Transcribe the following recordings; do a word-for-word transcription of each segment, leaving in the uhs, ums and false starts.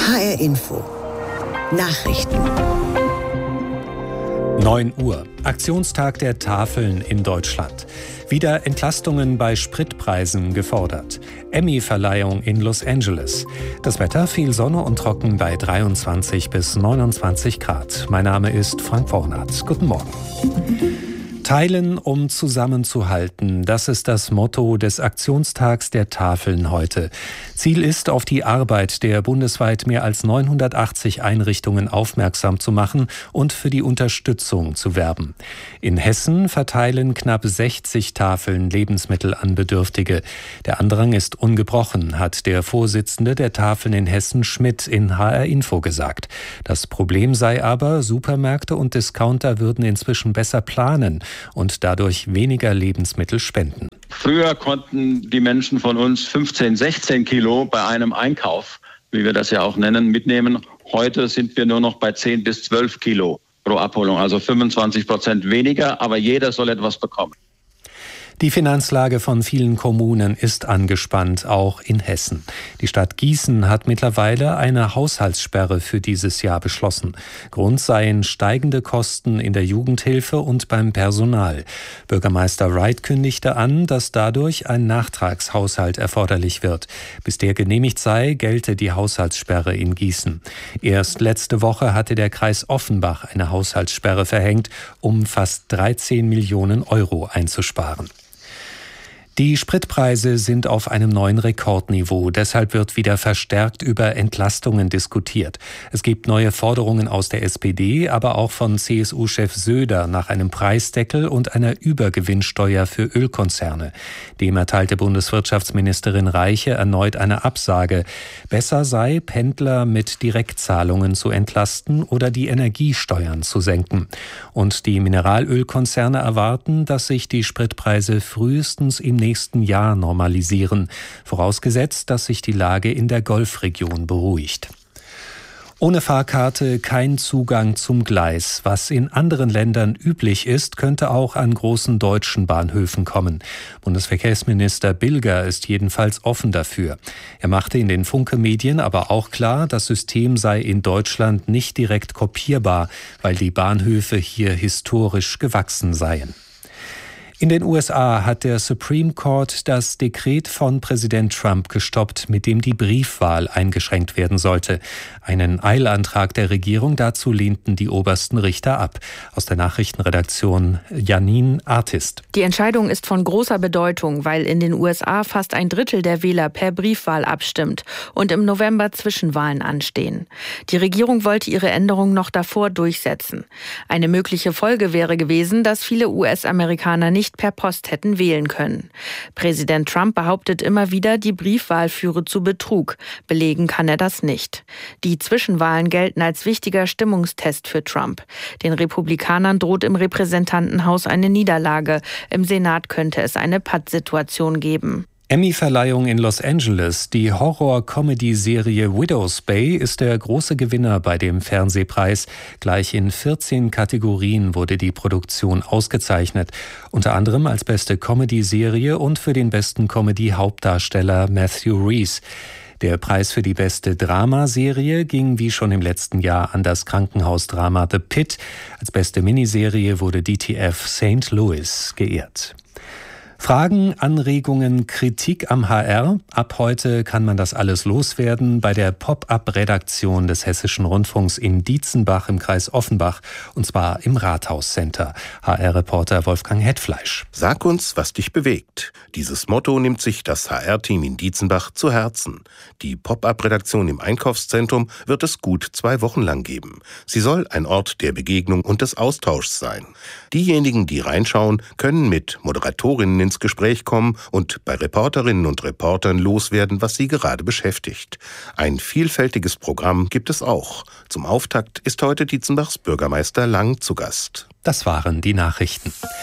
H R Info. Nachrichten. neun Uhr. Aktionstag der Tafeln in Deutschland. Wieder Entlastungen bei Spritpreisen gefordert. Emmy-Verleihung in Los Angeles. Das Wetter viel Sonne und trocken bei dreiundzwanzig bis neunundzwanzig Grad. Mein Name ist Frank Vornat. Guten Morgen. Teilen, um zusammenzuhalten. Das ist das Motto des Aktionstags der Tafeln heute. Ziel ist, auf die Arbeit der bundesweit mehr als neunhundertachtzig Einrichtungen aufmerksam zu machen und für die Unterstützung zu werben. In Hessen verteilen knapp sechzig Tafeln Lebensmittel an Bedürftige. Der Andrang ist ungebrochen, hat der Vorsitzende der Tafeln in Hessen Schmidt in H R Info gesagt. Das Problem sei aber, Supermärkte und Discounter würden inzwischen besser planen und dadurch weniger Lebensmittel spenden. Früher konnten die Menschen von uns fünfzehn, sechzehn Kilo bei einem Einkauf, wie wir das ja auch nennen, mitnehmen. Heute sind wir nur noch bei zehn bis zwölf Kilo pro Abholung, also fünfundzwanzig Prozent weniger, aber jeder soll etwas bekommen. Die Finanzlage von vielen Kommunen ist angespannt, auch in Hessen. Die Stadt Gießen hat mittlerweile eine Haushaltssperre für dieses Jahr beschlossen. Grund seien steigende Kosten in der Jugendhilfe und beim Personal. Bürgermeister Wright kündigte an, dass dadurch ein Nachtragshaushalt erforderlich wird. Bis der genehmigt sei, gelte die Haushaltssperre in Gießen. Erst letzte Woche hatte der Kreis Offenbach eine Haushaltssperre verhängt, um fast dreizehn Millionen Euro einzusparen. Die Spritpreise sind auf einem neuen Rekordniveau. Deshalb wird wieder verstärkt über Entlastungen diskutiert. Es gibt neue Forderungen aus der S P D, aber auch von C S U-Chef Söder nach einem Preisdeckel und einer Übergewinnsteuer für Ölkonzerne. Dem erteilte Bundeswirtschaftsministerin Reiche erneut eine Absage. Besser sei, Pendler mit Direktzahlungen zu entlasten oder die Energiesteuern zu senken. Und die Mineralölkonzerne erwarten, dass sich die Spritpreise frühestens im nächsten nächsten Jahr normalisieren, vorausgesetzt, dass sich die Lage in der Golfregion beruhigt. Ohne Fahrkarte kein Zugang zum Gleis. Was in anderen Ländern üblich ist, könnte auch an großen deutschen Bahnhöfen kommen. Bundesverkehrsminister Bilger ist jedenfalls offen dafür. Er machte in den Funke-Medien aber auch klar, das System sei in Deutschland nicht direkt kopierbar, weil die Bahnhöfe hier historisch gewachsen seien. In den U S A hat der Supreme Court das Dekret von Präsident Trump gestoppt, mit dem die Briefwahl eingeschränkt werden sollte. Einen Eilantrag der Regierung dazu lehnten die obersten Richter ab. Aus der Nachrichtenredaktion Janine Artist. Die Entscheidung ist von großer Bedeutung, weil in den U S A fast ein Drittel der Wähler per Briefwahl abstimmt und im November Zwischenwahlen anstehen. Die Regierung wollte ihre Änderung noch davor durchsetzen. Eine mögliche Folge wäre gewesen, dass viele U S-Amerikaner nicht per Post hätten wählen können. Präsident Trump behauptet immer wieder, die Briefwahl führe zu Betrug. Belegen kann er das nicht. Die Zwischenwahlen gelten als wichtiger Stimmungstest für Trump. Den Republikanern droht im Repräsentantenhaus eine Niederlage. Im Senat könnte es eine Pattsituation geben. Emmy-Verleihung in Los Angeles. Die Horror-Comedy-Serie Widow's Bay ist der große Gewinner bei dem Fernsehpreis. Gleich in vierzehn Kategorien wurde die Produktion ausgezeichnet. Unter anderem als beste Comedy-Serie und für den besten Comedy-Hauptdarsteller Matthew Rhys. Der Preis für die beste Dramaserie ging wie schon im letzten Jahr an das Krankenhausdrama The Pit. Als beste Miniserie wurde D T F Saint Louis geehrt. Fragen, Anregungen, Kritik am H R? Ab heute kann man das alles loswerden bei der Pop-up-Redaktion des Hessischen Rundfunks in Dietzenbach im Kreis Offenbach, und zwar im Rathauscenter. H R-Reporter Wolfgang Hetfleisch. Sag uns, was dich bewegt. Dieses Motto nimmt sich das H R-Team in Dietzenbach zu Herzen. Die Pop-up-Redaktion im Einkaufszentrum wird es gut zwei Wochen lang geben. Sie soll ein Ort der Begegnung und des Austauschs sein. Diejenigen, die reinschauen, können mit Moderatorinnen ins Gespräch kommen und bei Reporterinnen und Reportern loswerden, was sie gerade beschäftigt. Ein vielfältiges Programm gibt es auch. Zum Auftakt ist heute Dietzenbachs Bürgermeister Lang zu Gast. Das waren die Nachrichten.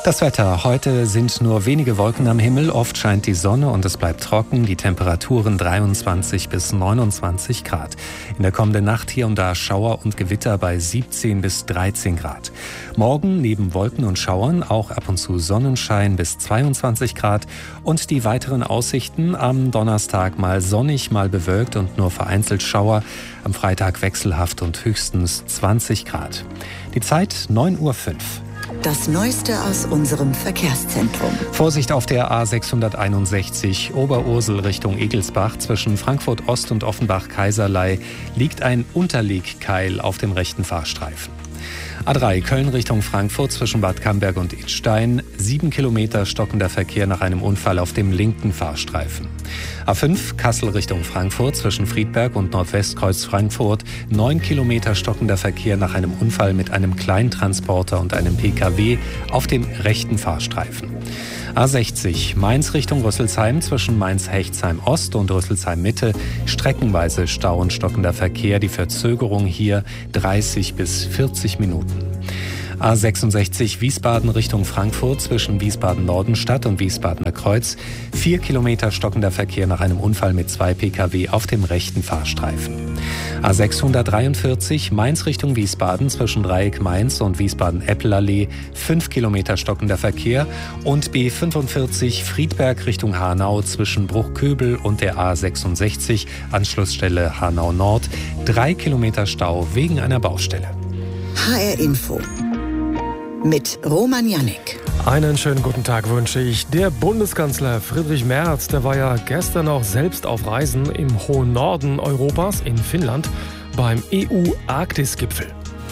Das Wetter. Heute sind nur wenige Wolken am Himmel, oft scheint die Sonne und es bleibt trocken. Die Temperaturen dreiundzwanzig bis neunundzwanzig Grad. In der kommenden Nacht hier und da Schauer und Gewitter bei siebzehn bis dreizehn Grad. Morgen neben Wolken und Schauern auch ab und zu Sonnenschein bis zweiundzwanzig Grad. Und die weiteren Aussichten: am Donnerstag mal sonnig, mal bewölkt und nur vereinzelt Schauer. Am Freitag wechselhaft und höchstens zwanzig Grad. Die Zeit neun Uhr fünf. Das Neueste aus unserem Verkehrszentrum. Vorsicht auf der A sechshunderteinundsechzig Oberursel Richtung Egelsbach. Zwischen Frankfurt Ost und Offenbach-Kaiserlei liegt ein Unterlegkeil auf dem rechten Fahrstreifen. A drei Köln Richtung Frankfurt zwischen Bad Camberg und Idstein. Sieben Kilometer stockender Verkehr nach einem Unfall auf dem linken Fahrstreifen. A fünf Kassel Richtung Frankfurt zwischen Friedberg und Nordwestkreuz Frankfurt. Neun Kilometer stockender Verkehr nach einem Unfall mit einem Kleintransporter und einem P K W auf dem rechten Fahrstreifen. A sechzig Mainz Richtung Rüsselsheim zwischen Mainz-Hechtsheim Ost und Rüsselsheim Mitte. Streckenweise Stau und stockender Verkehr. Die Verzögerung hier dreißig bis vierzig Minuten. A sechsundsechzig Wiesbaden Richtung Frankfurt zwischen Wiesbaden-Nordenstadt und Wiesbadener Kreuz. Vier Kilometer stockender Verkehr nach einem Unfall mit zwei P K W auf dem rechten Fahrstreifen. A sechshundertdreiundvierzig Mainz Richtung Wiesbaden zwischen Dreieck Mainz und Wiesbaden-Eppelallee. Fünf Kilometer stockender Verkehr. Und B fünfundvierzig Friedberg Richtung Hanau zwischen Bruchköbel und der A sechsundsechzig Anschlussstelle Hanau Nord. Drei Kilometer Stau wegen einer Baustelle. H R Info mit Roman Jannik. Einen schönen guten Tag wünsche ich. Der Bundeskanzler Friedrich Merz, der war ja gestern auch selbst auf Reisen im hohen Norden Europas, in Finnland, beim E U-Arktis-Gipfel.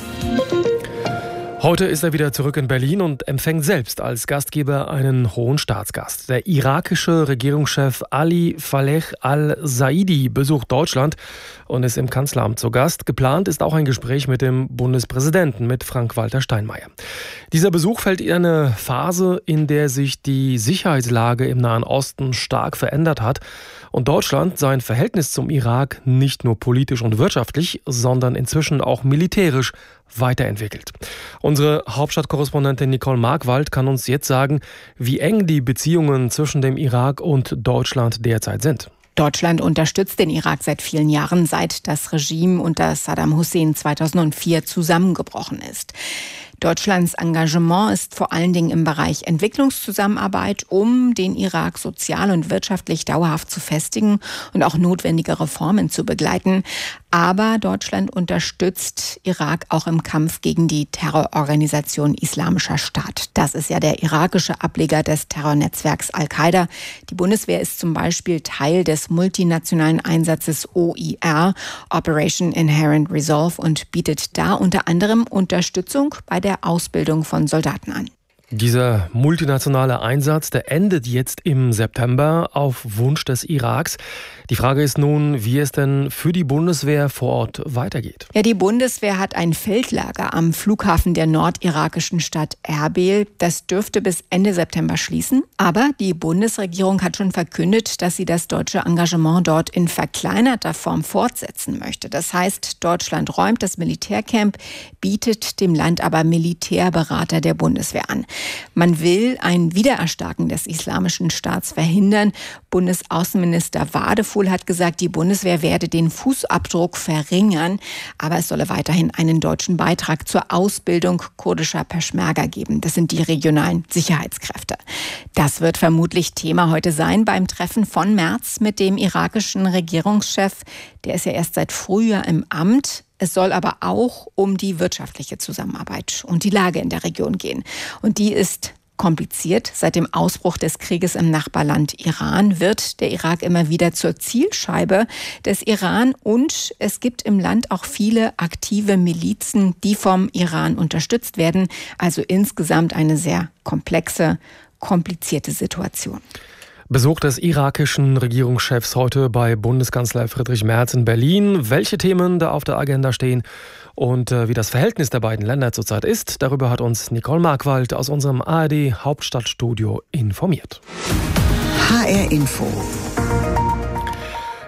Heute ist er wieder zurück in Berlin und empfängt selbst als Gastgeber einen hohen Staatsgast. Der irakische Regierungschef Ali Faleh al-Saidi besucht Deutschland und ist im Kanzleramt zu Gast. Geplant ist auch ein Gespräch mit dem Bundespräsidenten, mit Frank-Walter Steinmeier. Dieser Besuch fällt in eine Phase, in der sich die Sicherheitslage im Nahen Osten stark verändert hat und Deutschland sein Verhältnis zum Irak nicht nur politisch und wirtschaftlich, sondern inzwischen auch militärisch weiterentwickelt. Unsere Hauptstadtkorrespondentin Nicole Markwald kann uns jetzt sagen, wie eng die Beziehungen zwischen dem Irak und Deutschland derzeit sind. Deutschland unterstützt den Irak seit vielen Jahren, seit das Regime unter Saddam Hussein zweitausendvier zusammengebrochen ist. Deutschlands Engagement ist vor allen Dingen im Bereich Entwicklungszusammenarbeit, um den Irak sozial und wirtschaftlich dauerhaft zu festigen und auch notwendige Reformen zu begleiten. Aber Deutschland unterstützt Irak auch im Kampf gegen die Terrororganisation Islamischer Staat. Das ist ja der irakische Ableger des Terrornetzwerks Al-Qaida. Die Bundeswehr ist zum Beispiel Teil des multinationalen Einsatzes O I R, Operation Inherent Resolve, und bietet da unter anderem Unterstützung bei der Ausbildung von Soldaten an. Dieser multinationale Einsatz, der endet jetzt im September auf Wunsch des Iraks. Die Frage ist nun, wie es denn für die Bundeswehr vor Ort weitergeht. Ja, die Bundeswehr hat ein Feldlager am Flughafen der nordirakischen Stadt Erbil. Das dürfte bis Ende September schließen. Aber die Bundesregierung hat schon verkündet, dass sie das deutsche Engagement dort in verkleinerter Form fortsetzen möchte. Das heißt, Deutschland räumt das Militärcamp, bietet dem Land aber Militärberater der Bundeswehr an. Man will ein Wiedererstarken des Islamischen Staats verhindern. Bundesaußenminister Wadefuhl hat gesagt, die Bundeswehr werde den Fußabdruck verringern, aber es solle weiterhin einen deutschen Beitrag zur Ausbildung kurdischer Peschmerga geben. Das sind die regionalen Sicherheitskräfte. Das wird vermutlich Thema heute sein beim Treffen von Merz mit dem irakischen Regierungschef. Der ist ja erst seit Frühjahr im Amt. Es soll aber auch um die wirtschaftliche Zusammenarbeit und die Lage in der Region gehen. Und die ist kompliziert. Seit dem Ausbruch des Krieges im Nachbarland Iran wird der Irak immer wieder zur Zielscheibe des Iran. Und es gibt im Land auch viele aktive Milizen, die vom Iran unterstützt werden. Also insgesamt eine sehr komplexe, komplizierte Situation. Besuch des irakischen Regierungschefs heute bei Bundeskanzler Friedrich Merz in Berlin. Welche Themen da auf der Agenda stehen und äh, wie das Verhältnis der beiden Länder zurzeit ist, darüber hat uns Nicole Markwald aus unserem A R D Hauptstadtstudio informiert. H R Info.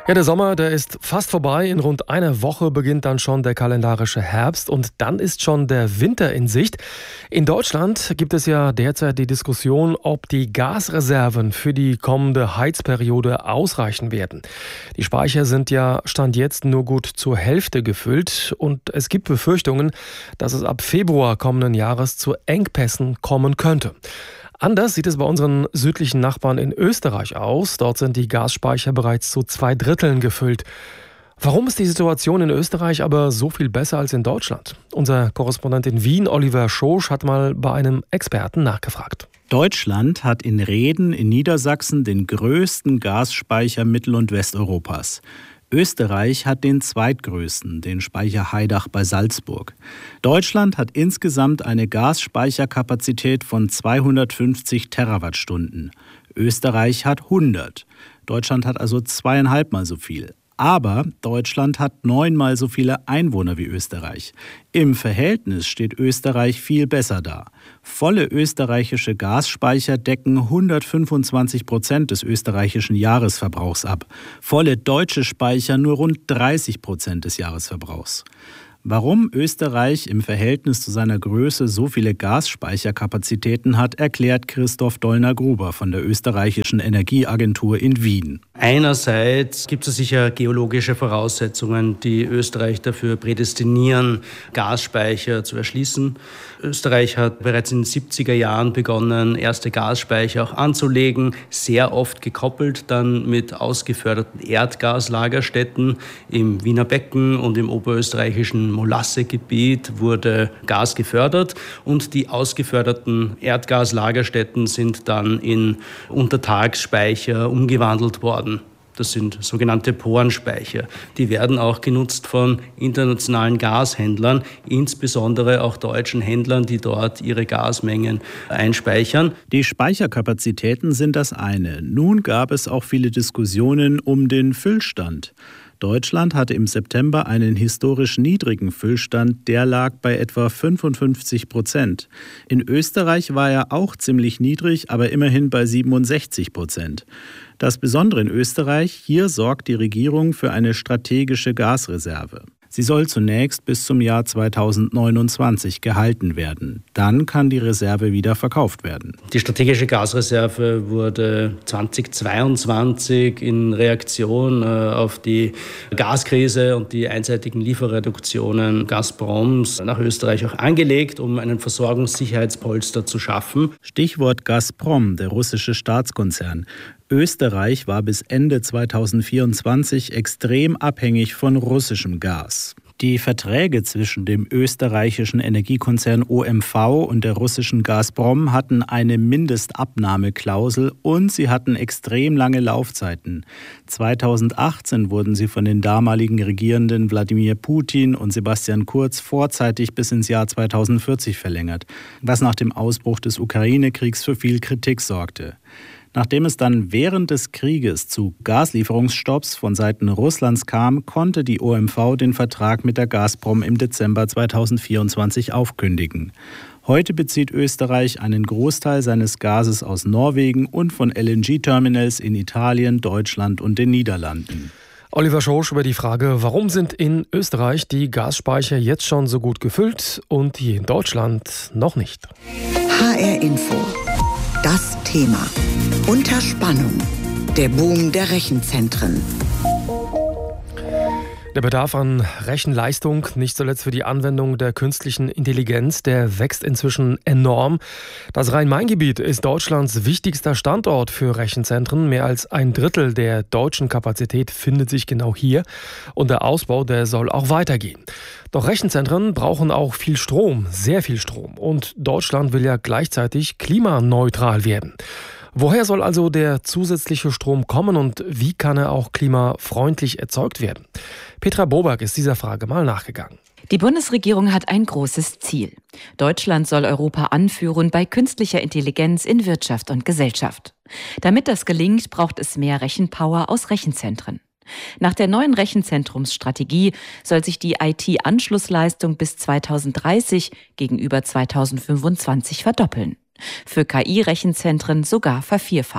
Ja, der Sommer, der ist fast vorbei. In rund einer Woche beginnt dann schon der kalendarische Herbst und dann ist schon der Winter in Sicht. In Deutschland gibt es ja derzeit die Diskussion, ob die Gasreserven für die kommende Heizperiode ausreichen werden. Die Speicher sind ja Stand jetzt nur gut zur Hälfte gefüllt und es gibt Befürchtungen, dass es ab Februar kommenden Jahres zu Engpässen kommen könnte. Anders sieht es bei unseren südlichen Nachbarn in Österreich aus. Dort sind die Gasspeicher bereits zu zwei Dritteln gefüllt. Warum ist die Situation in Österreich aber so viel besser als in Deutschland? Unser Korrespondent in Wien, Oliver Schosch, hat mal bei einem Experten nachgefragt. Deutschland hat in Rheden in Niedersachsen den größten Gasspeicher Mittel- und Westeuropas. Österreich hat den zweitgrößten, den Speicher Haidach bei Salzburg. Deutschland hat insgesamt eine Gasspeicherkapazität von zweihundertfünfzig Terawattstunden. Österreich hat hundert. Deutschland hat also zweieinhalb Mal so viel. Aber Deutschland hat neunmal so viele Einwohner wie Österreich. Im Verhältnis steht Österreich viel besser da. Volle österreichische Gasspeicher decken hundertfünfundzwanzig Prozent des österreichischen Jahresverbrauchs ab. Volle deutsche Speicher nur rund dreißig Prozent des Jahresverbrauchs. Warum Österreich im Verhältnis zu seiner Größe so viele Gasspeicherkapazitäten hat, erklärt Christoph Dollner-Gruber von der österreichischen Energieagentur in Wien. Einerseits gibt es sicher geologische Voraussetzungen, die Österreich dafür prädestinieren, Gasspeicher zu erschließen. Österreich hat bereits in den siebziger Jahren begonnen, erste Gasspeicher auch anzulegen, sehr oft gekoppelt dann mit ausgeförderten Erdgaslagerstätten. Im Wiener Becken und im oberösterreichischen Molassegebiet wurde Gas gefördert und die ausgeförderten Erdgaslagerstätten sind dann in Untertagsspeicher umgewandelt worden. Das sind sogenannte Porenspeicher. Die werden auch genutzt von internationalen Gashändlern, insbesondere auch deutschen Händlern, die dort ihre Gasmengen einspeichern. Die Speicherkapazitäten sind das eine. Nun gab es auch viele Diskussionen um den Füllstand. Deutschland hatte im September einen historisch niedrigen Füllstand, der lag bei etwa fünfundfünfzig Prozent. In Österreich war er auch ziemlich niedrig, aber immerhin bei siebenundsechzig Prozent. Das Besondere in Österreich, hier sorgt die Regierung für eine strategische Gasreserve. Sie soll zunächst bis zum Jahr zweitausendneunundzwanzig gehalten werden. Dann kann die Reserve wieder verkauft werden. Die strategische Gasreserve wurde zweitausendzweiundzwanzig in Reaktion auf die Gaskrise und die einseitigen Lieferreduktionen Gazproms nach Österreich auch angelegt, um einen Versorgungssicherheitspolster zu schaffen. Stichwort Gazprom, der russische Staatskonzern. Österreich war bis Ende zweitausendvierundzwanzig extrem abhängig von russischem Gas. Die Verträge zwischen dem österreichischen Energiekonzern O M V und der russischen Gazprom hatten eine Mindestabnahmeklausel und sie hatten extrem lange Laufzeiten. zweitausendachtzehn wurden sie von den damaligen Regierenden Wladimir Putin und Sebastian Kurz vorzeitig bis ins Jahr zweitausendvierzig verlängert, was nach dem Ausbruch des Ukraine-Kriegs für viel Kritik sorgte. Nachdem es dann während des Krieges zu Gaslieferungsstopps von Seiten Russlands kam, konnte die O M V den Vertrag mit der Gazprom im Dezember zweitausendvierundzwanzig aufkündigen. Heute bezieht Österreich einen Großteil seines Gases aus Norwegen und von L N G-Terminals in Italien, Deutschland und den Niederlanden. Oliver Schosch über die Frage, warum sind in Österreich die Gasspeicher jetzt schon so gut gefüllt und hier in Deutschland noch nicht? H R Info. Das Thema. Unter Spannung. Der Boom der Rechenzentren. Der Bedarf an Rechenleistung, nicht zuletzt für die Anwendung der künstlichen Intelligenz, der wächst inzwischen enorm. Das Rhein-Main-Gebiet ist Deutschlands wichtigster Standort für Rechenzentren. Mehr als ein Drittel der deutschen Kapazität findet sich genau hier. Und der Ausbau, der soll auch weitergehen. Doch Rechenzentren brauchen auch viel Strom, sehr viel Strom. Und Deutschland will ja gleichzeitig klimaneutral werden. Woher soll also der zusätzliche Strom kommen und wie kann er auch klimafreundlich erzeugt werden? Petra Boberg ist dieser Frage mal nachgegangen. Die Bundesregierung hat ein großes Ziel. Deutschland soll Europa anführen bei künstlicher Intelligenz in Wirtschaft und Gesellschaft. Damit das gelingt, braucht es mehr Rechenpower aus Rechenzentren. Nach der neuen Rechenzentrumsstrategie soll sich die I T-Anschlussleistung bis zweitausenddreißig gegenüber zweitausendfünfundzwanzig verdoppeln. Für K I-Rechenzentren sogar vervierfachen.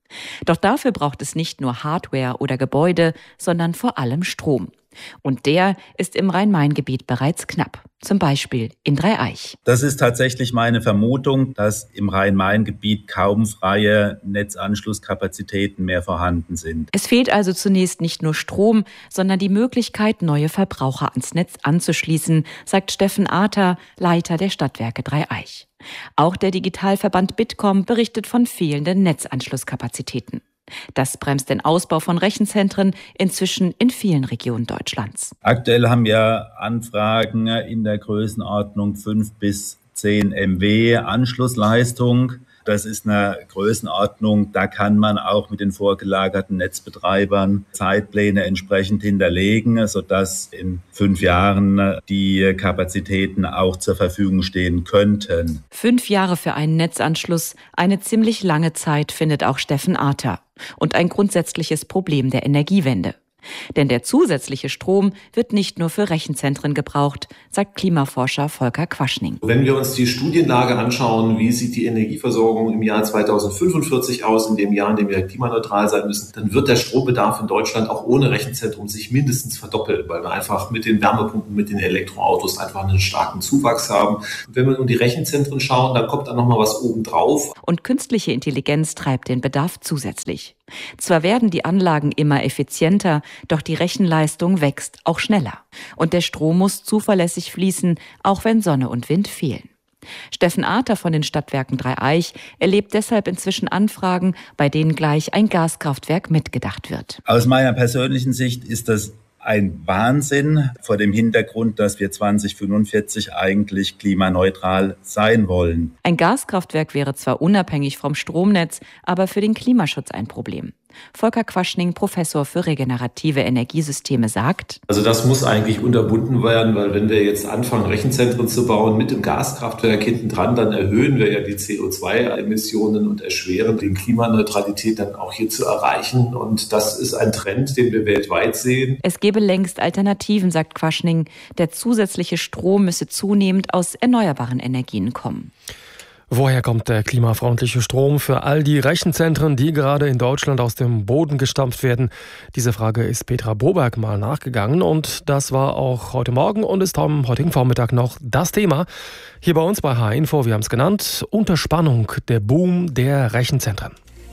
Doch dafür braucht es nicht nur Hardware oder Gebäude, sondern vor allem Strom. Und der ist im Rhein-Main-Gebiet bereits knapp. Zum Beispiel in Dreieich. Das ist tatsächlich meine Vermutung, dass im Rhein-Main-Gebiet kaum freie Netzanschlusskapazitäten mehr vorhanden sind. Es fehlt also zunächst nicht nur Strom, sondern die Möglichkeit, neue Verbraucher ans Netz anzuschließen, sagt Steffen Arter, Leiter der Stadtwerke Dreieich. Auch der Digitalverband Bitkom berichtet von fehlenden Netzanschlusskapazitäten. Das bremst den Ausbau von Rechenzentren inzwischen in vielen Regionen Deutschlands. Aktuell haben wir Anfragen in der Größenordnung fünf bis zehn Megawatt Anschlussleistung. Das ist eine Größenordnung, da kann man auch mit den vorgelagerten Netzbetreibern Zeitpläne entsprechend hinterlegen, sodass in fünf Jahren die Kapazitäten auch zur Verfügung stehen könnten. Fünf Jahre für einen Netzanschluss, eine ziemlich lange Zeit, findet auch Steffen Arter. Und ein grundsätzliches Problem der Energiewende. Denn der zusätzliche Strom wird nicht nur für Rechenzentren gebraucht, sagt Klimaforscher Volker Quaschning. Wenn wir uns die Studienlage anschauen, wie sieht die Energieversorgung im Jahr zweitausendfünfundvierzig aus, in dem Jahr, in dem wir klimaneutral sein müssen, dann wird der Strombedarf in Deutschland auch ohne Rechenzentrum sich mindestens verdoppeln, weil wir einfach mit den Wärmepumpen, mit den Elektroautos einfach einen starken Zuwachs haben. Und wenn wir um die Rechenzentren schauen, dann kommt da nochmal was obendrauf. Und künstliche Intelligenz treibt den Bedarf zusätzlich. Zwar werden die Anlagen immer effizienter, doch die Rechenleistung wächst auch schneller. Und der Strom muss zuverlässig fließen, auch wenn Sonne und Wind fehlen. Steffen Arter von den Stadtwerken Dreieich erlebt deshalb inzwischen Anfragen, bei denen gleich ein Gaskraftwerk mitgedacht wird. Aus meiner persönlichen Sicht ist das ein Wahnsinn vor dem Hintergrund, dass wir zweitausendfünfundvierzig eigentlich klimaneutral sein wollen. Ein Gaskraftwerk wäre zwar unabhängig vom Stromnetz, aber für den Klimaschutz ein Problem. Volker Quaschning, Professor für regenerative Energiesysteme, sagt: Also das muss eigentlich unterbunden werden, weil wenn wir jetzt anfangen, Rechenzentren zu bauen mit dem Gaskraftwerk hinten dran, dann erhöhen wir ja die C O zwei Emissionen und erschweren die Klimaneutralität dann auch hier zu erreichen. Und das ist ein Trend, den wir weltweit sehen. Es gäbe längst Alternativen, sagt Quaschning. Der zusätzliche Strom müsse zunehmend aus erneuerbaren Energien kommen. Woher kommt der klimafreundliche Strom für all die Rechenzentren, die gerade in Deutschland aus dem Boden gestampft werden? Diese Frage ist Petra Boberg mal nachgegangen und das war auch heute Morgen und ist am heutigen Vormittag noch das Thema. Hier bei uns bei H R-Info, wir haben es genannt, Unterspannung, der Boom der Rechenzentren.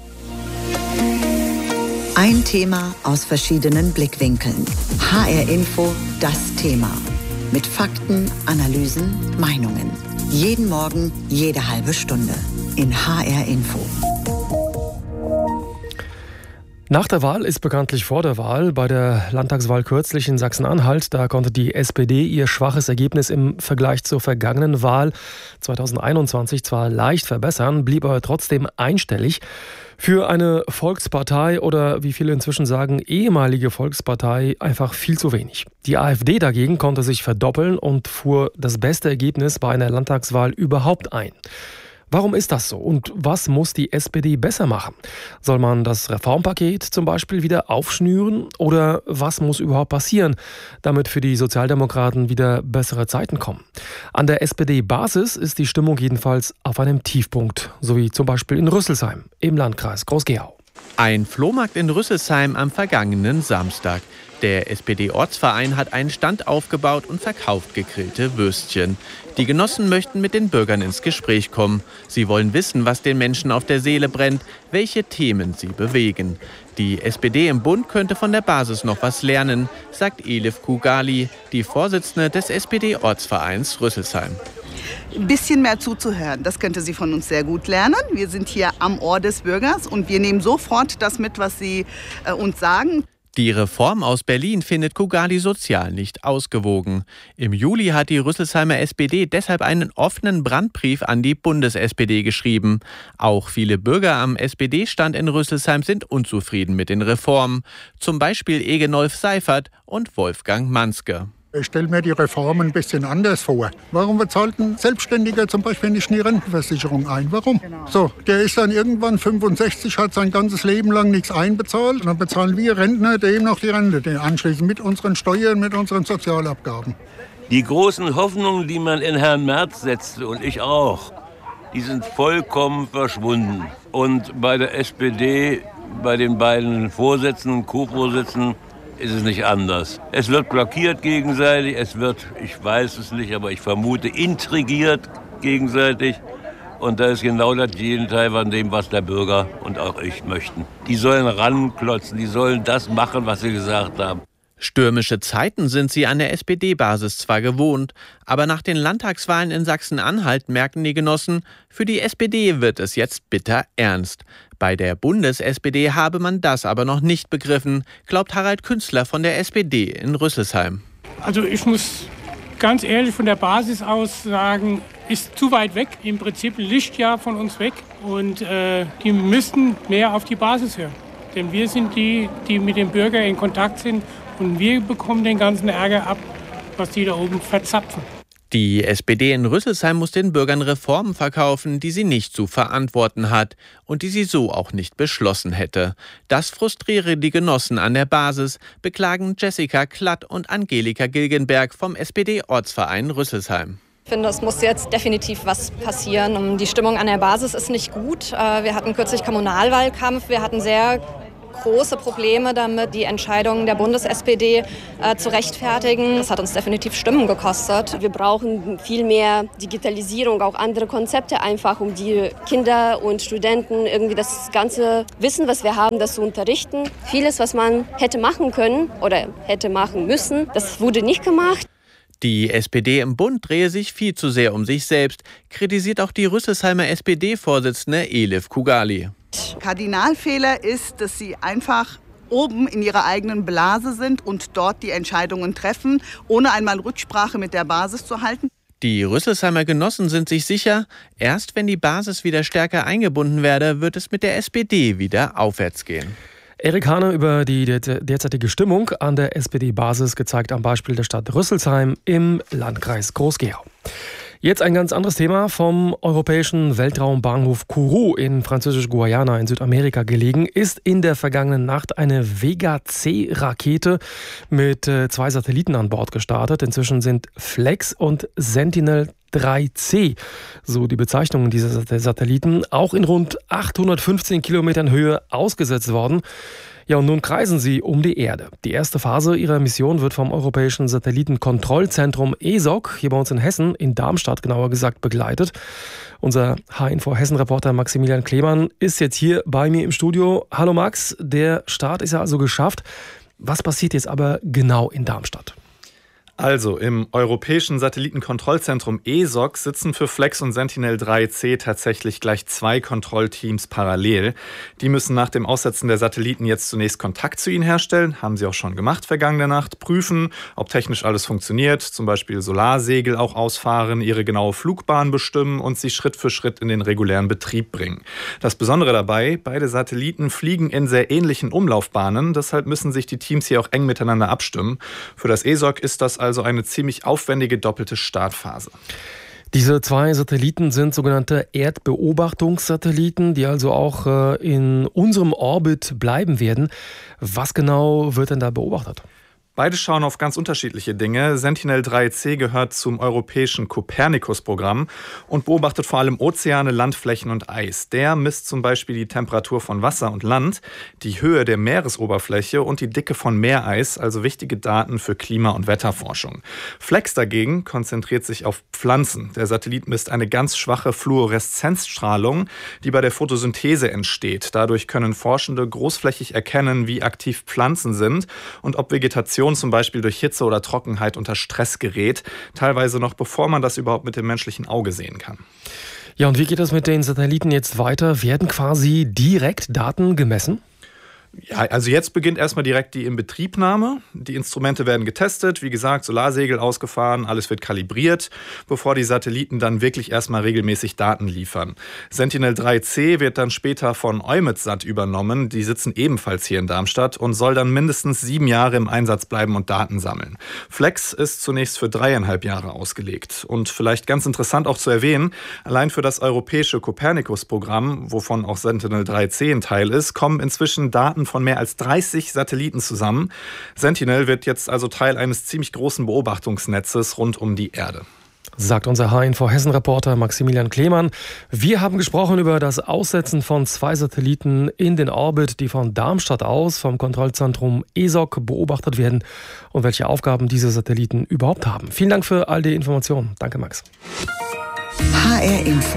Ein Thema aus verschiedenen Blickwinkeln. H R-Info, das Thema. Mit Fakten, Analysen, Meinungen. Jeden Morgen, jede halbe Stunde. In H R-Info. Nach der Wahl ist bekanntlich vor der Wahl. Bei der Landtagswahl kürzlich in Sachsen-Anhalt, da konnte die S P D ihr schwaches Ergebnis im Vergleich zur vergangenen Wahl zweitausendeinundzwanzig zwar leicht verbessern, blieb aber trotzdem einstellig. Für eine Volkspartei oder wie viele inzwischen sagen, ehemalige Volkspartei einfach viel zu wenig. Die AfD dagegen konnte sich verdoppeln und fuhr das beste Ergebnis bei einer Landtagswahl überhaupt ein. Warum ist das so und was muss die S P D besser machen? Soll man das Reformpaket zum Beispiel wieder aufschnüren oder was muss überhaupt passieren, damit für die Sozialdemokraten wieder bessere Zeiten kommen? An der S P D-Basis ist die Stimmung jedenfalls auf einem Tiefpunkt, so wie zum Beispiel in Rüsselsheim im Landkreis Groß-Gerau. Ein Flohmarkt in Rüsselsheim am vergangenen Samstag. Der S P D-Ortsverein hat einen Stand aufgebaut und verkauft gegrillte Würstchen. Die Genossen möchten mit den Bürgern ins Gespräch kommen. Sie wollen wissen, was den Menschen auf der Seele brennt, welche Themen sie bewegen. Die S P D im Bund könnte von der Basis noch was lernen, sagt Elif Kugali, die Vorsitzende des S P D-Ortsvereins Rüsselsheim. Ein bisschen mehr zuzuhören, das könnte sie von uns sehr gut lernen. Wir sind hier am Ohr des Bürgers und wir nehmen sofort das mit, was sie äh, uns sagen. Die Reform aus Berlin findet Kugali sozial nicht ausgewogen. Im Juli hat die Rüsselsheimer S P D deshalb einen offenen Brandbrief an die Bundes-S P D geschrieben. Auch viele Bürger am S P D-Stand in Rüsselsheim sind unzufrieden mit den Reformen. Zum Beispiel Egenolf Seifert und Wolfgang Manske. Ich stelle mir die Reform ein bisschen anders vor. Warum bezahlt ein Selbstständiger zum Beispiel nicht die Rentenversicherung ein? Warum? Genau. So, der ist dann irgendwann fünfundsechzig, hat sein ganzes Leben lang nichts einbezahlt. Und dann bezahlen wir Rentner dem noch die Rente, den anschließend mit unseren Steuern, mit unseren Sozialabgaben. Die großen Hoffnungen, die man in Herrn Merz setzte und ich auch, die sind vollkommen verschwunden. Und bei der S P D, bei den beiden Vorsitzenden und Co-Vorsitzenden, ist es nicht anders. Es wird blockiert gegenseitig, es wird, ich weiß es nicht, aber ich vermute, intrigiert gegenseitig. Und da ist genau das Gegenteil von dem, was der Bürger und auch ich möchten. Die sollen ranklotzen, die sollen das machen, was sie gesagt haben. Stürmische Zeiten sind sie an der S P D-Basis zwar gewohnt, aber nach den Landtagswahlen in Sachsen-Anhalt merken die Genossen, für die S P D wird es jetzt bitter ernst. Bei der Bundes-S P D habe man das aber noch nicht begriffen, glaubt Harald Künstler von der S P D in Rüsselsheim. Also ich muss ganz ehrlich von der Basis aus sagen, ist zu weit weg, im Prinzip ein Lichtjahr von uns weg. Und äh, die müssten mehr auf die Basis hören. Denn wir sind die, die mit dem Bürger in Kontakt sind. Und wir bekommen den ganzen Ärger ab, was die da oben verzapfen. Die S P D in Rüsselsheim muss den Bürgern Reformen verkaufen, die sie nicht zu verantworten hat und die sie so auch nicht beschlossen hätte. Das frustriere die Genossen an der Basis, beklagen Jessica Klatt und Angelika Gilgenberg vom S P D-Ortsverein Rüsselsheim. Ich finde, es muss jetzt definitiv was passieren. Die Stimmung an der Basis ist nicht gut. Wir hatten kürzlich Kommunalwahlkampf, wir hatten sehr große Probleme damit, die Entscheidungen der Bundes-S P D äh, zu rechtfertigen. Das hat uns definitiv Stimmen gekostet. Wir brauchen viel mehr Digitalisierung, auch andere Konzepte einfach, um die Kinder und Studenten irgendwie das ganze Wissen, was wir haben, das zu unterrichten. Vieles, was man hätte machen können oder hätte machen müssen, das wurde nicht gemacht. Die S P D im Bund drehe sich viel zu sehr um sich selbst, kritisiert auch die Rüsselsheimer S P D-Vorsitzende Elif Kugali. Kardinalfehler ist, dass sie einfach oben in ihrer eigenen Blase sind und dort die Entscheidungen treffen, ohne einmal Rücksprache mit der Basis zu halten. Die Rüsselsheimer Genossen sind sich sicher, erst wenn die Basis wieder stärker eingebunden werde, wird es mit der S P D wieder aufwärts gehen. Erik Hane über die derzeitige Stimmung an der S P D-Basis, gezeigt am Beispiel der Stadt Rüsselsheim im Landkreis Groß-Gerau. Jetzt ein ganz anderes Thema. Vom europäischen Weltraumbahnhof Kourou in Französisch-Guayana in Südamerika gelegen, ist in der vergangenen Nacht eine Vega-C-Rakete mit äh, zwei Satelliten an Bord gestartet. Inzwischen sind Flex und Sentinel drei C, so die Bezeichnungen dieser Satelliten, auch in rund achthundertfünfzehn Kilometern Höhe ausgesetzt worden. Ja, und nun kreisen sie um die Erde. Die erste Phase ihrer Mission wird vom Europäischen Satellitenkontrollzentrum E S O C, hier bei uns in Hessen, in Darmstadt genauer gesagt, begleitet. Unser H-Info Hessen-Reporter Maximilian Klemann ist jetzt hier bei mir im Studio. Hallo Max, der Start ist ja also geschafft. Was passiert jetzt aber genau in Darmstadt? Also, im Europäischen Satellitenkontrollzentrum E S O C sitzen für Flex und Sentinel drei C tatsächlich gleich zwei Kontrollteams parallel. Die müssen nach dem Aussetzen der Satelliten jetzt zunächst Kontakt zu ihnen herstellen, haben sie auch schon gemacht vergangene Nacht, prüfen, ob technisch alles funktioniert, zum Beispiel Solarsegel auch ausfahren, ihre genaue Flugbahn bestimmen und sie Schritt für Schritt in den regulären Betrieb bringen. Das Besondere dabei, beide Satelliten fliegen in sehr ähnlichen Umlaufbahnen, deshalb müssen sich die Teams hier auch eng miteinander abstimmen. Für das E S O C ist das also eine ziemlich aufwendige doppelte Startphase. Diese zwei Satelliten sind sogenannte Erdbeobachtungssatelliten, die also auch äh, in unserem Orbit bleiben werden. Was genau wird denn da beobachtet? Beide schauen auf ganz unterschiedliche Dinge. Sentinel drei C gehört zum europäischen Copernicus-Programm und beobachtet vor allem Ozeane, Landflächen und Eis. Der misst zum Beispiel die Temperatur von Wasser und Land, die Höhe der Meeresoberfläche und die Dicke von Meereis, also wichtige Daten für Klima- und Wetterforschung. Flex dagegen konzentriert sich auf Pflanzen. Der Satellit misst eine ganz schwache Fluoreszenzstrahlung, die bei der Photosynthese entsteht. Dadurch können Forschende großflächig erkennen, wie aktiv Pflanzen sind und ob Vegetation zum Beispiel durch Hitze oder Trockenheit unter Stress gerät, teilweise noch bevor man das überhaupt mit dem menschlichen Auge sehen kann. Ja, und wie geht es mit den Satelliten jetzt weiter? Werden quasi direkt Daten gemessen? Ja, also jetzt beginnt erstmal direkt die Inbetriebnahme. Die Instrumente werden getestet, wie gesagt, Solarsegel ausgefahren, alles wird kalibriert, bevor die Satelliten dann wirklich erstmal regelmäßig Daten liefern. Sentinel drei C wird dann später von EUMETSAT übernommen, die sitzen ebenfalls hier in Darmstadt und soll dann mindestens sieben Jahre im Einsatz bleiben und Daten sammeln. Flex ist zunächst für dreieinhalb Jahre ausgelegt. Und vielleicht ganz interessant auch zu erwähnen, allein für das europäische Copernicus-Programm, wovon auch Sentinel drei C ein Teil ist, kommen inzwischen Daten von mehr als dreißig Satelliten zusammen. Sentinel wird jetzt also Teil eines ziemlich großen Beobachtungsnetzes rund um die Erde. Sagt unser H N V Hessen-Reporter Maximilian Klemann. Wir haben gesprochen über das Aussetzen von zwei Satelliten in den Orbit, die von Darmstadt aus vom Kontrollzentrum E S O C beobachtet werden und welche Aufgaben diese Satelliten überhaupt haben. Vielen Dank für all die Informationen. Danke, Max. H R Info.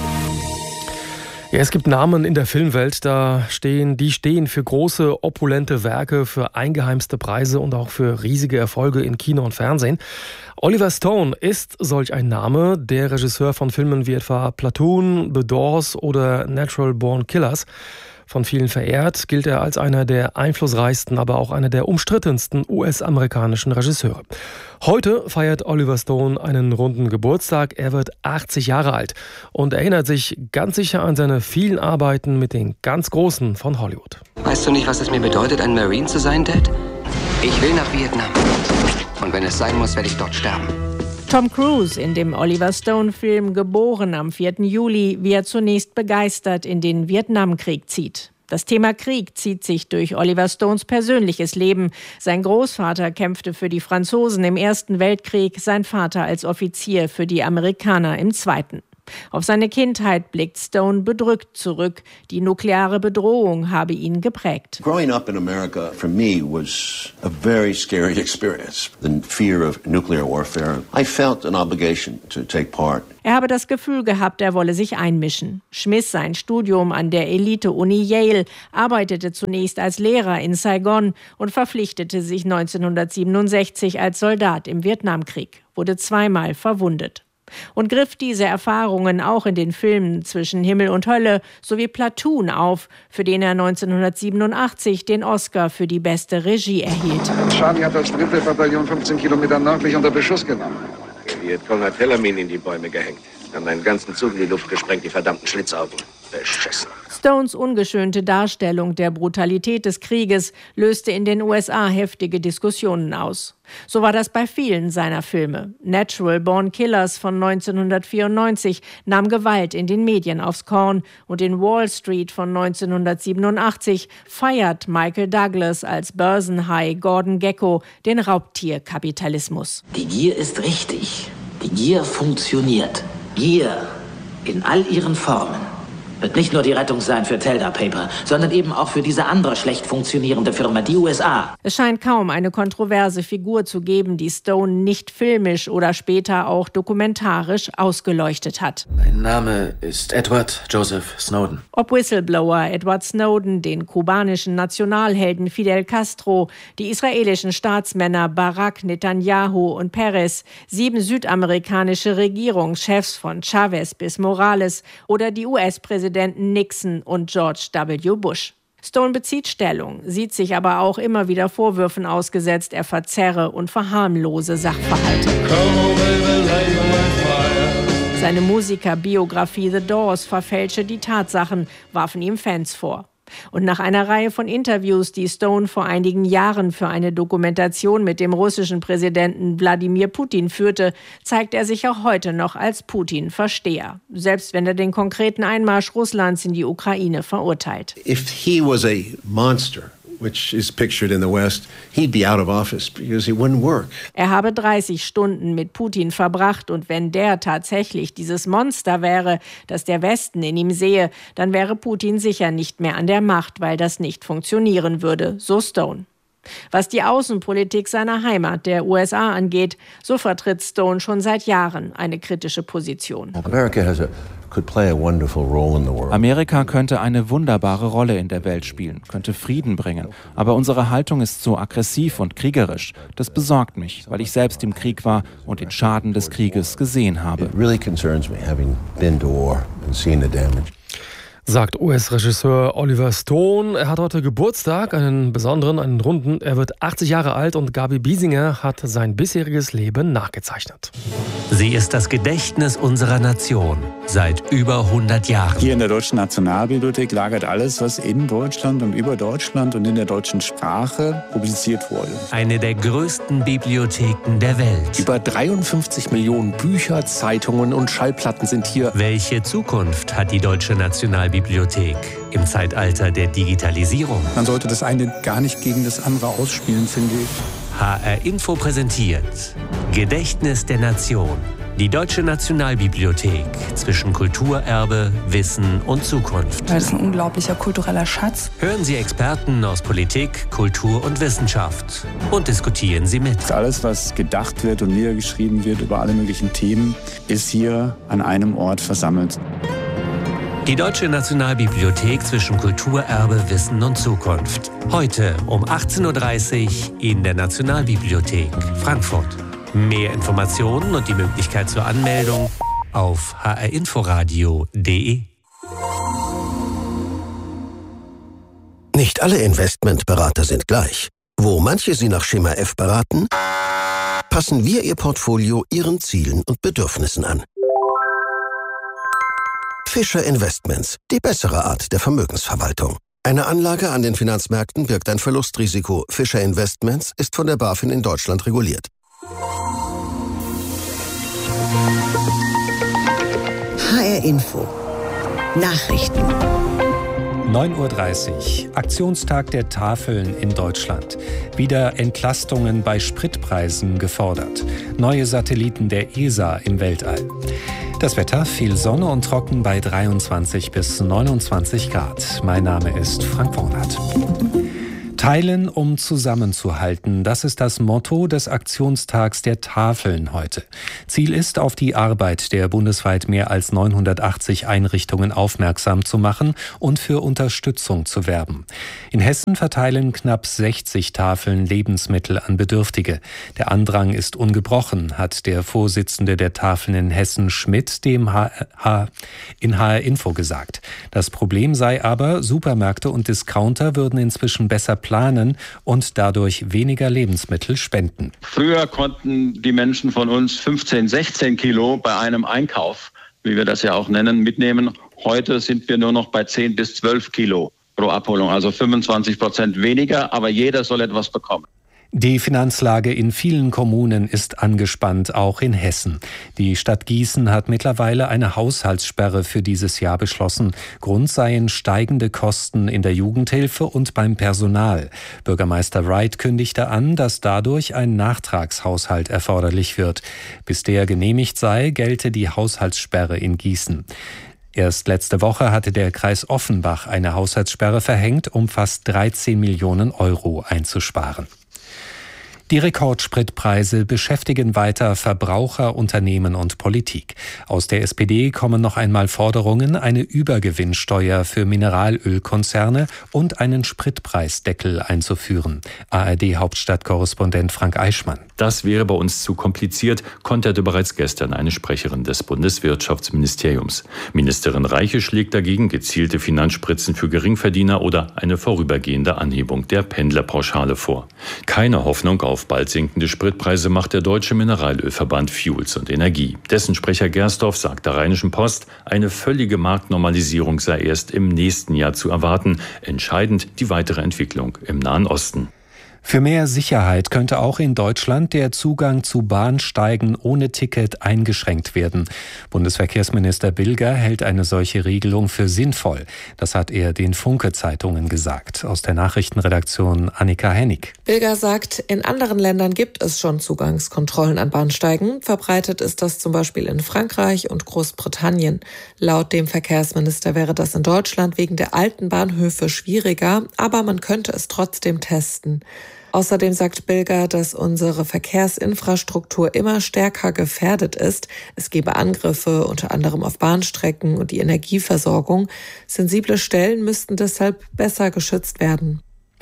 Ja, es gibt Namen in der Filmwelt, da stehen, die stehen für große, opulente Werke, für eingeheimste Preise und auch für riesige Erfolge in Kino und Fernsehen. Oliver Stone ist solch ein Name, der Regisseur von Filmen wie etwa Platoon, The Doors oder Natural Born Killers. Von vielen verehrt, gilt er als einer der einflussreichsten, aber auch einer der umstrittensten U S-amerikanischen Regisseure. Heute feiert Oliver Stone einen runden Geburtstag. Er wird achtzig Jahre alt und erinnert sich ganz sicher an seine vielen Arbeiten mit den ganz Großen von Hollywood. Weißt du nicht, was es mir bedeutet, ein Marine zu sein, Dad? Ich will nach Vietnam. Und wenn es sein muss, werde ich dort sterben. Tom Cruise in dem Oliver Stone-Film Geboren am vierten Juli, wie er zunächst begeistert in den Vietnamkrieg zieht. Das Thema Krieg zieht sich durch Oliver Stones persönliches Leben. Sein Großvater kämpfte für die Franzosen im Ersten Weltkrieg, sein Vater als Offizier für die Amerikaner im Zweiten. Auf seine Kindheit blickt Stone bedrückt zurück. Die nukleare Bedrohung habe ihn geprägt. Growing up in America for me was a very scary experience. The fear of nuclear warfare. I felt an obligation to take part. Er habe das Gefühl gehabt, er wolle sich einmischen. Schmiss sein Studium an der Elite-Uni Yale, arbeitete zunächst als Lehrer in Saigon und verpflichtete sich neunzehnhundertsiebenundsechzig als Soldat im Vietnamkrieg, wurde zweimal verwundet. Und griff diese Erfahrungen auch in den Filmen Zwischen Himmel und Hölle sowie Platoon auf, für den er neunzehnhundertsiebenundachtzig den Oscar für die beste Regie erhielt. Charlie hat das dritte Bataillon fünfzehn Kilometer nördlich unter Beschuss genommen. Der Vietcong hat Helamin in die Bäume gehängt. Haben einen ganzen Zug in die Luft gesprengt, die verdammten Schlitzaugen. Beschissen. Stones ungeschönte Darstellung der Brutalität des Krieges löste in den U S A heftige Diskussionen aus. So war das bei vielen seiner Filme. Natural Born Killers von neunzehnhundertvierundneunzig nahm Gewalt in den Medien aufs Korn und in Wall Street von neunzehnhundertsiebenundachtzig feiert Michael Douglas als Börsenhai Gordon Gekko den Raubtierkapitalismus. Die Gier ist richtig. Die Gier funktioniert. Gier in all ihren Formen wird nicht nur die Rettung sein für Telda Paper, sondern eben auch für diese andere schlecht funktionierende Firma, die U S A. Es scheint kaum eine kontroverse Figur zu geben, die Stone nicht filmisch oder später auch dokumentarisch ausgeleuchtet hat. Mein Name ist Edward Joseph Snowden. Ob Whistleblower Edward Snowden, den kubanischen Nationalhelden Fidel Castro, die israelischen Staatsmänner Barak, Netanyahu und Peres, sieben südamerikanische Regierungschefs von Chavez bis Morales oder die U S-Präsidenten Nixon und George W. Bush. Stone bezieht Stellung, sieht sich aber auch immer wieder Vorwürfen ausgesetzt, er verzerre und verharmlose Sachverhalte. Seine Musikerbiografie The Doors verfälsche die Tatsachen, warfen ihm Fans vor. Und nach einer Reihe von Interviews, die Stone vor einigen Jahren für eine Dokumentation mit dem russischen Präsidenten Wladimir Putin führte, zeigt er sich auch heute noch als Putin-Versteher, selbst wenn er den konkreten Einmarsch Russlands in die Ukraine verurteilt. If he was a monster, which is pictured in the West, he'd be out of office because he wouldn't work. Er habe dreißig Stunden mit Putin verbracht und wenn der tatsächlich dieses Monster wäre, das der Westen in ihm sehe, dann wäre Putin sicher nicht mehr an der Macht, weil das nicht funktionieren würde, so Stone. Was die Außenpolitik seiner Heimat, der U S A, angeht, so vertritt Stone schon seit Jahren eine kritische Position. America has a Amerika könnte eine wunderbare Rolle in der Welt spielen, könnte Frieden bringen. Aber unsere Haltung ist so aggressiv und kriegerisch. Das besorgt mich, weil ich selbst im Krieg war und den Schaden des Krieges gesehen habe. Sagt U S-Regisseur Oliver Stone. Er hat heute Geburtstag, einen besonderen, einen runden. Er wird achtzig Jahre alt und Gabi Biesinger hat sein bisheriges Leben nachgezeichnet. Sie ist das Gedächtnis unserer Nation seit über hundert Jahren. Hier in der Deutschen Nationalbibliothek lagert alles, was in Deutschland und über Deutschland und in der deutschen Sprache publiziert wurde. Eine der größten Bibliotheken der Welt. Über dreiundfünfzig Millionen Bücher, Zeitungen und Schallplatten sind hier. Welche Zukunft hat die Deutsche Nationalbibliothek im Zeitalter der Digitalisierung? Man sollte das eine gar nicht gegen das andere ausspielen, finde ich. H R Info präsentiert Gedächtnis der Nation. Die Deutsche Nationalbibliothek zwischen Kulturerbe, Wissen und Zukunft. Das ist ein unglaublicher kultureller Schatz. Hören Sie Experten aus Politik, Kultur und Wissenschaft und diskutieren Sie mit. Alles, was gedacht wird und niedergeschrieben wird über alle möglichen Themen, ist hier an einem Ort versammelt. Die Deutsche Nationalbibliothek zwischen Kulturerbe, Wissen und Zukunft. Heute um achtzehn Uhr dreißig in der Nationalbibliothek Frankfurt. Mehr Informationen und die Möglichkeit zur Anmeldung auf h r inforadio punkt d e. Nicht alle Investmentberater sind gleich. Wo manche Sie nach Schema F beraten, passen wir Ihr Portfolio Ihren Zielen und Bedürfnissen an. Fischer Investments, die bessere Art der Vermögensverwaltung. Eine Anlage an den Finanzmärkten birgt ein Verlustrisiko. Fischer Investments ist von der BaFin in Deutschland reguliert. H R Info Nachrichten. neun Uhr dreißig, Aktionstag der Tafeln in Deutschland. Wieder Entlastungen bei Spritpreisen gefordert. Neue Satelliten der E S A im Weltall. Das Wetter, viel Sonne und trocken bei dreiundzwanzig bis neunundzwanzig Grad. Mein Name ist Frank Wornert. Teilen, um zusammenzuhalten. Das ist das Motto des Aktionstags der Tafeln heute. Ziel ist, auf die Arbeit der bundesweit mehr als neunhundertachtzig Einrichtungen aufmerksam zu machen und für Unterstützung zu werben. In Hessen verteilen knapp sechzig Tafeln Lebensmittel an Bedürftige. Der Andrang ist ungebrochen, hat der Vorsitzende der Tafeln in Hessen, Schmidt, dem H H in H R Info gesagt. Das Problem sei aber, Supermärkte und Discounter würden inzwischen besser planen und dadurch weniger Lebensmittel spenden. Früher konnten die Menschen von uns fünfzehn, sechzehn Kilo bei einem Einkauf, wie wir das ja auch nennen, mitnehmen. Heute sind wir nur noch bei zehn bis zwölf Kilo pro Abholung, also fünfundzwanzig Prozent weniger, aber jeder soll etwas bekommen. Die Finanzlage in vielen Kommunen ist angespannt, auch in Hessen. Die Stadt Gießen hat mittlerweile eine Haushaltssperre für dieses Jahr beschlossen. Grund seien steigende Kosten in der Jugendhilfe und beim Personal. Bürgermeister Wright kündigte an, dass dadurch ein Nachtragshaushalt erforderlich wird. Bis der genehmigt sei, gelte die Haushaltssperre in Gießen. Erst letzte Woche hatte der Kreis Offenbach eine Haushaltssperre verhängt, um fast dreizehn Millionen Euro einzusparen. Die Rekordspritpreise beschäftigen weiter Verbraucher, Unternehmen und Politik. Aus der S P D kommen noch einmal Forderungen, eine Übergewinnsteuer für Mineralölkonzerne und einen Spritpreisdeckel einzuführen. A R D-Hauptstadtkorrespondent Frank Eichmann. Das wäre bei uns zu kompliziert, konterte bereits gestern eine Sprecherin des Bundeswirtschaftsministeriums. Ministerin Reiche schlägt dagegen gezielte Finanzspritzen für Geringverdiener oder eine vorübergehende Anhebung der Pendlerpauschale vor. Keine Hoffnung auf bald sinkende Spritpreise macht der Deutsche Mineralölverband Fuels und Energie. Dessen Sprecher Gersdorf sagt der Rheinischen Post, eine völlige Marktnormalisierung sei erst im nächsten Jahr zu erwarten. Entscheidend die weitere Entwicklung im Nahen Osten. Für mehr Sicherheit könnte auch in Deutschland der Zugang zu Bahnsteigen ohne Ticket eingeschränkt werden. Bundesverkehrsminister Bilger hält eine solche Regelung für sinnvoll. Das hat er den Funke-Zeitungen gesagt. Aus der Nachrichtenredaktion Annika Hennig. Bilger sagt, in anderen Ländern gibt es schon Zugangskontrollen an Bahnsteigen. Verbreitet ist das zum Beispiel in Frankreich und Großbritannien. Laut dem Verkehrsminister wäre das in Deutschland wegen der alten Bahnhöfe schwieriger, aber man könnte es trotzdem testen. Außerdem sagt Bilger, dass unsere Verkehrsinfrastruktur immer stärker gefährdet ist. Es gebe Angriffe, unter anderem auf Bahnstrecken und die Energieversorgung. Sensible Stellen müssten deshalb besser geschützt werden.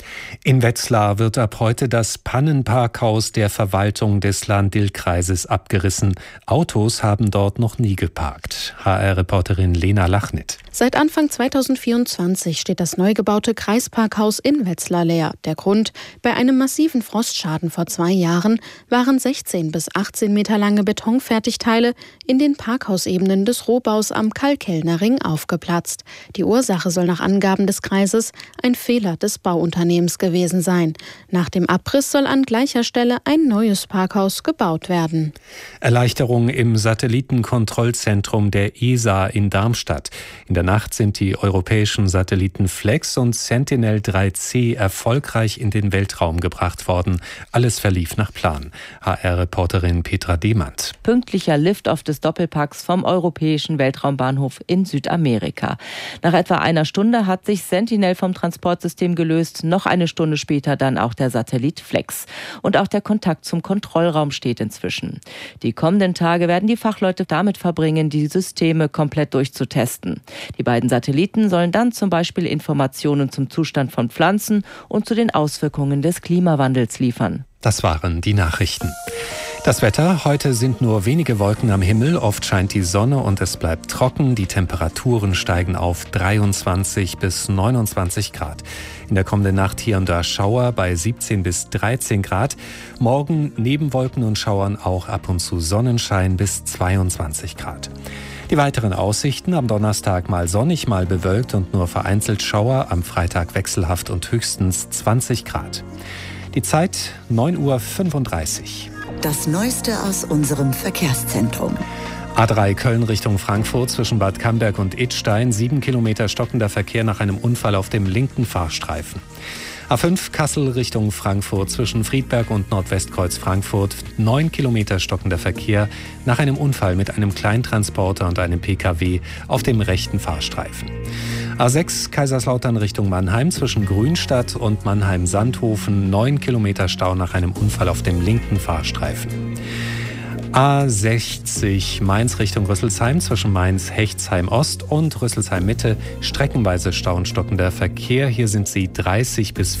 In Wetzlar wird ab heute das Pannenparkhaus der Verwaltung des Lahn-Dill-Kreises abgerissen. Autos haben dort noch nie geparkt. H R-Reporterin Lena Lachnit. Seit Anfang zweitausendvierundzwanzig steht das neu gebaute Kreisparkhaus in Wetzlar leer. Der Grund: Bei einem massiven Frostschaden vor zwei Jahren waren sechzehn bis achtzehn Meter lange Betonfertigteile in den Parkhausebenen des Rohbaus am Kalkellner Ring aufgeplatzt. Die Ursache soll nach Angaben des Kreises ein Fehler des Bauunternehmens gewesen sein. Nach dem Abriss soll an gleicher Stelle ein neues Parkhaus gebaut werden. Erleichterung im Satellitenkontrollzentrum der E S A in Darmstadt. In der der Nacht sind die europäischen Satelliten Flex und Sentinel drei C erfolgreich in den Weltraum gebracht worden. Alles verlief nach Plan. H R-Reporterin Petra Demand. Pünktlicher Liftoff des Doppelpacks vom europäischen Weltraumbahnhof in Südamerika. Nach etwa einer Stunde hat sich Sentinel vom Transportsystem gelöst. Noch eine Stunde später dann auch der Satellit Flex. Und auch der Kontakt zum Kontrollraum steht inzwischen. Die kommenden Tage werden die Fachleute damit verbringen, die Systeme komplett durchzutesten. Die beiden Satelliten sollen dann zum Beispiel Informationen zum Zustand von Pflanzen und zu den Auswirkungen des Klimawandels liefern. Das waren die Nachrichten. Das Wetter: Heute sind nur wenige Wolken am Himmel, oft scheint die Sonne und es bleibt trocken. Die Temperaturen steigen auf dreiundzwanzig bis neunundzwanzig Grad. In der kommenden Nacht hier und da Schauer bei siebzehn bis dreizehn Grad. Morgen neben Wolken und Schauern auch ab und zu Sonnenschein bis zweiundzwanzig Grad. Die weiteren Aussichten: am Donnerstag mal sonnig, mal bewölkt und nur vereinzelt Schauer. Am Freitag wechselhaft und höchstens zwanzig Grad. Die Zeit neun Uhr fünfunddreißig. Das Neueste aus unserem Verkehrszentrum. A drei Köln Richtung Frankfurt zwischen Bad Camberg und Idstein. Sieben Kilometer stockender Verkehr nach einem Unfall auf dem linken Fahrstreifen. A fünf Kassel Richtung Frankfurt zwischen Friedberg und Nordwestkreuz Frankfurt. Neun Kilometer stockender Verkehr nach einem Unfall mit einem Kleintransporter und einem P K W auf dem rechten Fahrstreifen. A sechs Kaiserslautern Richtung Mannheim zwischen Grünstadt und Mannheim-Sandhofen. Neun Kilometer Stau nach einem Unfall auf dem linken Fahrstreifen. A sechzig Mainz Richtung Rüsselsheim zwischen Mainz-Hechtsheim-Ost und Rüsselsheim-Mitte. Streckenweise Stau und stockender Verkehr. Hier sind sie dreißig bis